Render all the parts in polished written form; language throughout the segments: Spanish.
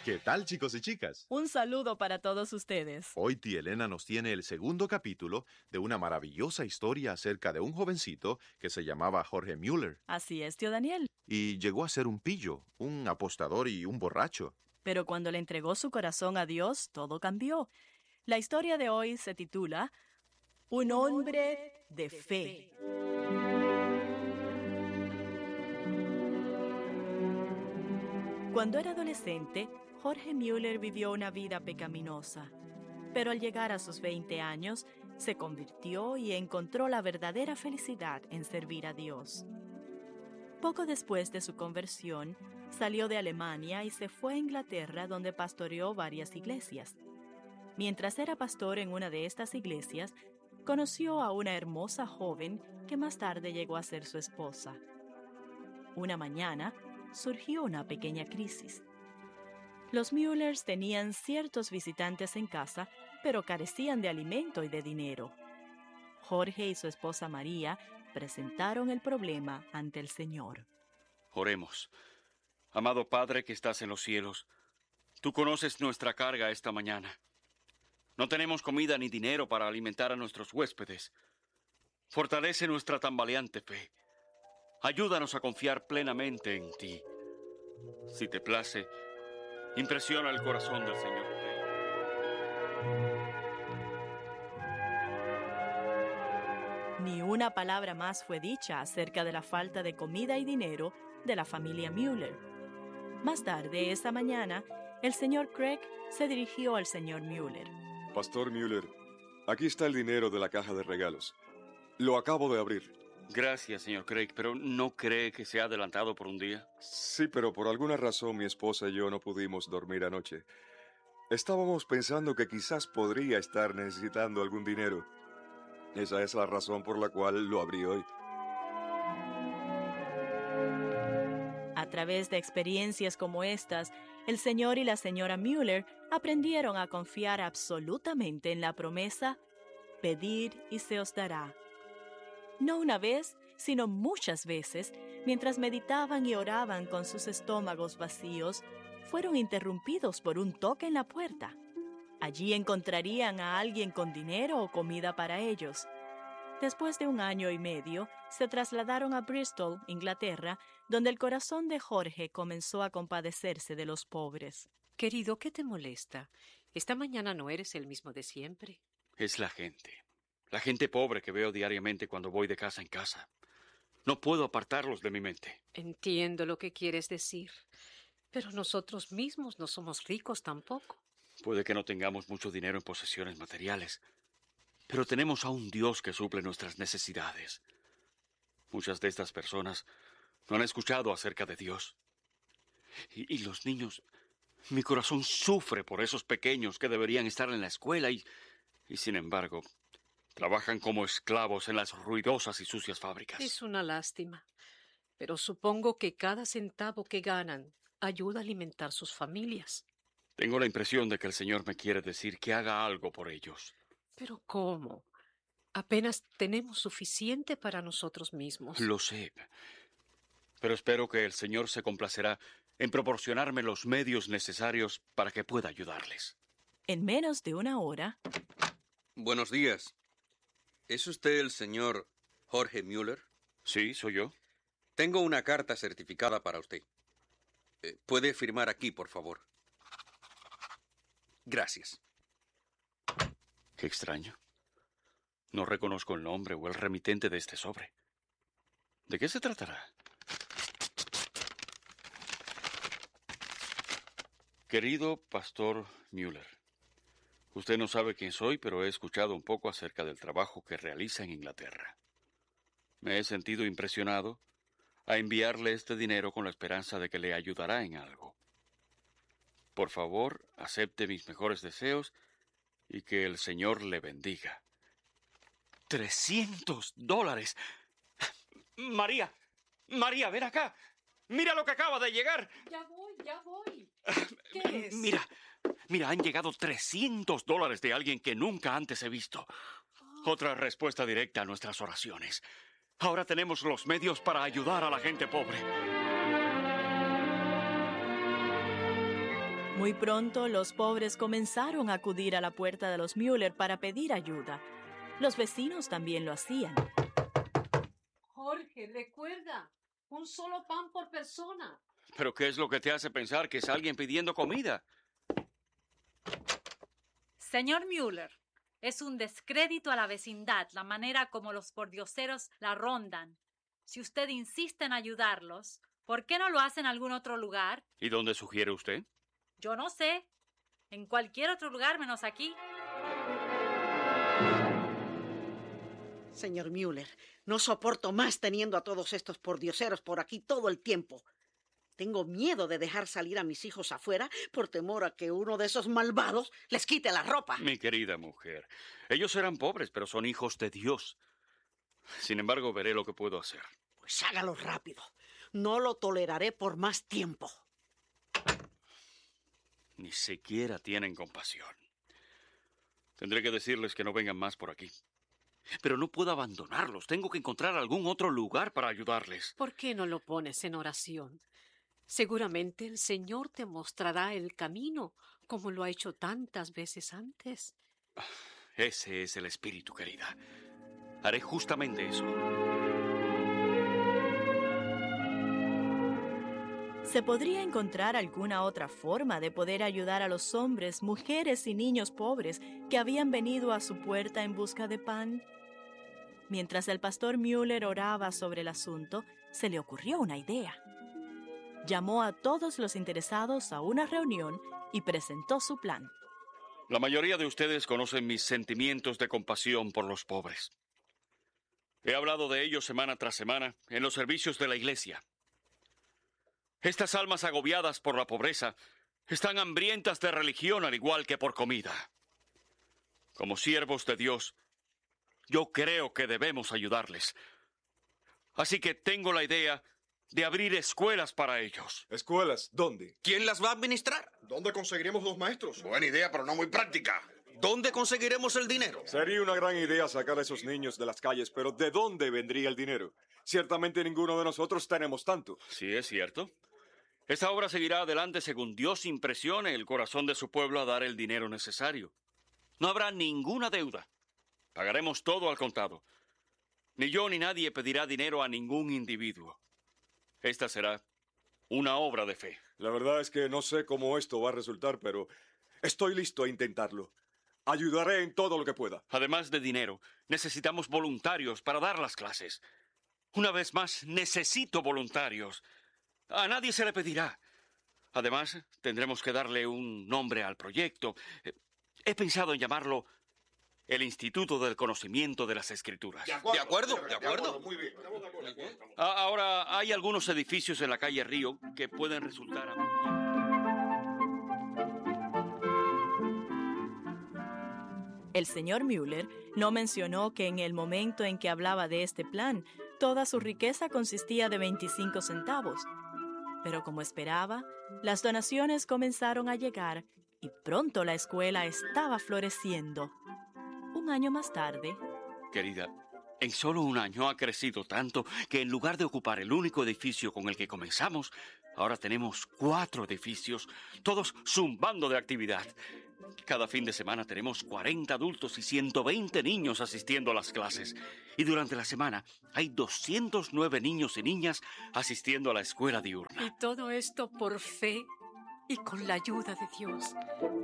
¿Qué tal, chicos y chicas? Un saludo para todos ustedes. Hoy tía Elena nos tiene el segundo capítulo de una maravillosa historia acerca de un jovencito que se llamaba Jorge Müller Así es, tío Daniel. y llegó a ser un pillo, un apostador y un borracho. Pero cuando le entregó su corazón a Dios, todo cambió. La historia de hoy se titula Un hombre de fe. Cuando era adolescente, Jorge Müller vivió una vida pecaminosa. Pero al llegar a sus 20 años, se convirtió y encontró la verdadera felicidad en servir a Dios. Poco después de su conversión, salió de Alemania y se fue a Inglaterra, donde pastoreó varias iglesias. Mientras era pastor en una de estas iglesias, conoció a una hermosa joven que más tarde llegó a ser su esposa. Una mañana, surgió una pequeña crisis. Los Müllers tenían ciertos visitantes en casa, pero carecían de alimento y de dinero. Jorge y su esposa María presentaron el problema ante el Señor. Oremos. Amado Padre que estás en los cielos, tú conoces nuestra carga esta mañana. No tenemos comida ni dinero para alimentar a nuestros huéspedes. Fortalece nuestra tambaleante fe. Ayúdanos a confiar plenamente en ti. Si te place, impresiona el corazón del Señor Rey. Ni una palabra más fue dicha acerca de la falta de comida y dinero de la familia Müller. Más tarde, esa mañana, el señor Craig se dirigió al señor Müller. Pastor Müller, aquí está el dinero de la caja de regalos. Lo acabo de abrir. Gracias, señor Craig, pero ¿no cree que se ha adelantado por un día? Sí, pero por alguna razón mi esposa y yo no pudimos dormir anoche. Estábamos pensando que quizás podría estar necesitando algún dinero. Esa es la razón por la cual lo abrí hoy. A través de experiencias como estas, el señor y la señora Müller aprendieron a confiar absolutamente en la promesa: pedid y se os dará. No una vez, sino muchas veces, mientras meditaban y oraban con sus estómagos vacíos, fueron interrumpidos por un toque en la puerta. Allí encontrarían a alguien con dinero o comida para ellos. Después de 1 año y medio, se trasladaron a Bristol, Inglaterra, donde el corazón de Jorge comenzó a compadecerse de los pobres. Querido, ¿qué te molesta? Esta mañana no eres el mismo de siempre. Es la gente. La gente pobre que veo diariamente cuando voy de casa en casa. No puedo apartarlos de mi mente. Entiendo lo que quieres decir, pero nosotros mismos no somos ricos tampoco. Puede que no tengamos mucho dinero en posesiones materiales, pero tenemos a un Dios que suple nuestras necesidades. Muchas de estas personas no han escuchado acerca de Dios. Y los niños, mi corazón sufre por esos pequeños que deberían estar en la escuela y sin embargo, trabajan como esclavos en las ruidosas y sucias fábricas. Es una lástima, pero supongo que cada centavo que ganan ayuda a alimentar sus familias. Tengo la impresión de que el Señor me quiere decir que haga algo por ellos. ¿Pero cómo? Apenas tenemos suficiente para nosotros mismos. Lo sé, pero espero que el Señor se complacerá en proporcionarme los medios necesarios para que pueda ayudarles. En menos de 1 hora... Buenos días. ¿Es usted el señor Jorge Müller? Sí, soy yo. Tengo una carta certificada para usted. ¿Puede firmar aquí, por favor? Gracias. Qué extraño. No reconozco el nombre o el remitente de este sobre. ¿De qué se tratará? Querido Pastor Müller, usted no sabe quién soy, pero he escuchado un poco acerca del trabajo que realiza en Inglaterra. Me he sentido impresionado a enviarle este dinero con la esperanza de que le ayudará en algo. Por favor, acepte mis mejores deseos y que el Señor le bendiga. $300. María, ven acá. Mira lo que acaba de llegar. Ya voy. ¿Qué es? Mira, han llegado $300 de alguien que nunca antes he visto. Otra respuesta directa a nuestras oraciones. Ahora tenemos los medios para ayudar a la gente pobre. Muy pronto los pobres comenzaron a acudir a la puerta de los Müller para pedir ayuda. Los vecinos también lo hacían. Jorge, recuerda, un solo pan por persona. ¿Pero qué es lo que te hace pensar que es alguien pidiendo comida? Señor Müller, es un descrédito a la vecindad la manera como los pordioseros la rondan. Si usted insiste en ayudarlos, ¿por qué no lo hace en algún otro lugar? ¿Y dónde sugiere usted? Yo no sé. En cualquier otro lugar menos aquí. Señor Müller, no soporto más teniendo a todos estos pordioseros por aquí todo el tiempo. Tengo miedo de dejar salir a mis hijos afuera por temor a que uno de esos malvados les quite la ropa. Mi querida mujer, ellos eran pobres, pero son hijos de Dios. Sin embargo, veré lo que puedo hacer. Pues hágalo rápido. No lo toleraré por más tiempo. Ni siquiera tienen compasión. Tendré que decirles que no vengan más por aquí. Pero no puedo abandonarlos. Tengo que encontrar algún otro lugar para ayudarles. ¿Por qué no lo pones en oración? Seguramente el Señor te mostrará el camino, como lo ha hecho tantas veces antes. Ese es el espíritu, querida. Haré justamente eso. ¿Se podría encontrar alguna otra forma de poder ayudar a los hombres, mujeres y niños pobres que habían venido a su puerta en busca de pan? Mientras el pastor Müller oraba sobre el asunto, se le ocurrió una idea. Llamó a todos los interesados a una reunión y presentó su plan. La mayoría de ustedes conocen mis sentimientos de compasión por los pobres. He hablado de ellos semana tras semana en los servicios de la iglesia. Estas almas agobiadas por la pobreza están hambrientas de religión al igual que por comida. Como siervos de Dios, yo creo que debemos ayudarles. Así que tengo la idea de abrir escuelas para ellos. ¿Escuelas? ¿Dónde? ¿Quién las va a administrar? ¿Dónde conseguiremos los maestros? Buena idea, pero no muy práctica. ¿Dónde conseguiremos el dinero? Sería una gran idea sacar a esos niños de las calles, pero ¿de dónde vendría el dinero? Ciertamente ninguno de nosotros tenemos tanto. Sí, es cierto. Esta obra seguirá adelante según Dios impresione el corazón de su pueblo a dar el dinero necesario. No habrá ninguna deuda. Pagaremos todo al contado. Ni yo ni nadie pedirá dinero a ningún individuo. Esta será una obra de fe. La verdad es que no sé cómo esto va a resultar, pero estoy listo a intentarlo. Ayudaré en todo lo que pueda. Además de dinero, necesitamos voluntarios para dar las clases. Una vez más, necesito voluntarios. A nadie se le pedirá. Además, tendremos que darle un nombre al proyecto. He pensado en llamarlo el Instituto del Conocimiento de las Escrituras. De acuerdo. Muy bien. Ahora, hay algunos edificios en la calle Río que pueden resultar apropiados. El señor Müller no mencionó que en el momento en que hablaba de este plan, toda su riqueza consistía de 25 centavos. Pero como esperaba, las donaciones comenzaron a llegar y pronto la escuela estaba floreciendo. Un año más tarde... Querida, en solo un año ha crecido tanto que en lugar de ocupar el único edificio con el que comenzamos, ahora tenemos 4 edificios, todos zumbando de actividad. Cada fin de semana tenemos 40 adultos y 120 niños asistiendo a las clases. Y durante la semana hay 209 niños y niñas asistiendo a la escuela diurna. Y todo esto por fe y con la ayuda de Dios.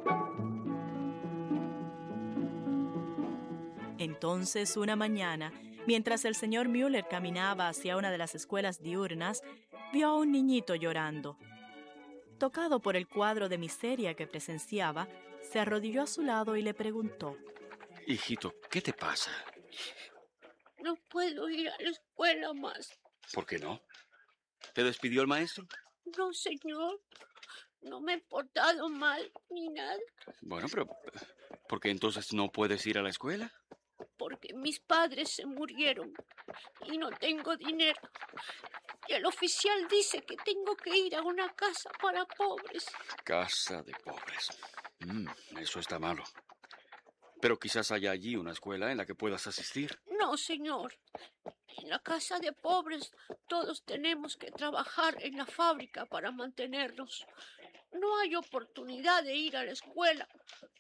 Entonces, una mañana, mientras el señor Müller caminaba hacia una de las escuelas diurnas, vio a un niñito llorando. Tocado por el cuadro de miseria que presenciaba, se arrodilló a su lado y le preguntó: Hijito, ¿qué te pasa? No puedo ir a la escuela más. ¿Por qué no? ¿Te despidió el maestro? No, señor. No me he portado mal ni nada. Bueno, pero ¿por qué entonces no puedes ir a la escuela? Porque mis padres se murieron y no tengo dinero. Y el oficial dice que tengo que ir a una casa para pobres. Casa de pobres. Eso está malo. Pero quizás haya allí una escuela en la que puedas asistir. No, señor. En la casa de pobres todos tenemos que trabajar en la fábrica para mantenernos. no hay oportunidad de ir a la escuela.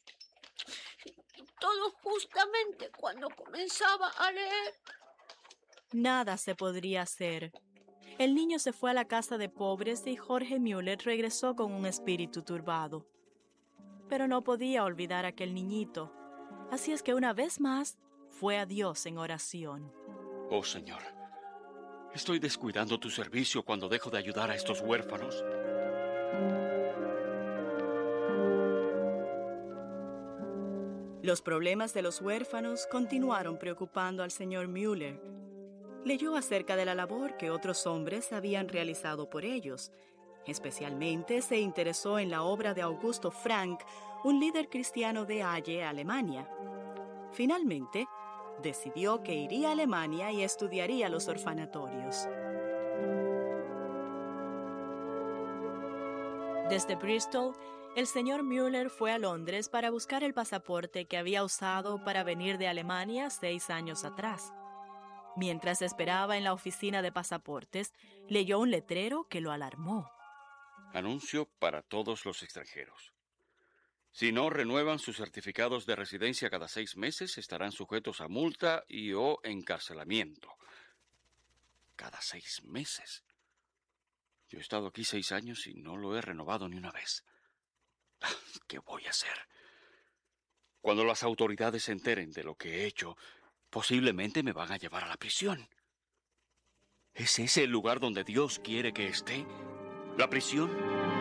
Y todo justamente cuando comenzaba a leer. Nada se podría hacer. El niño se fue a la casa de pobres y Jorge Müller regresó con un espíritu turbado. Pero no podía olvidar a aquel niñito. Así es que una vez más fue a Dios en oración. Oh Señor, estoy descuidando tu servicio cuando dejo de ayudar a estos huérfanos. Los problemas de los huérfanos continuaron preocupando al señor Müller. Leyó acerca de la labor que otros hombres habían realizado por ellos. Especialmente se interesó en la obra de Augusto Frank, un líder cristiano de Halle, Alemania. Finalmente, decidió que iría a Alemania y estudiaría los orfanatorios. Desde Bristol, el señor Müller fue a Londres para buscar el pasaporte que había usado para venir de Alemania 6 años atrás. Mientras esperaba en la oficina de pasaportes, leyó un letrero que lo alarmó. Anuncio para todos los extranjeros. Si no renuevan sus certificados de residencia cada 6 meses, estarán sujetos a multa y o encarcelamiento. Cada 6 meses. Yo he estado aquí 6 años y no lo he renovado ni una vez. ¿Qué voy a hacer? Cuando las autoridades se enteren de lo que he hecho, posiblemente me van a llevar a la prisión. ¿Es ese el lugar donde Dios quiere que esté? ¿La prisión?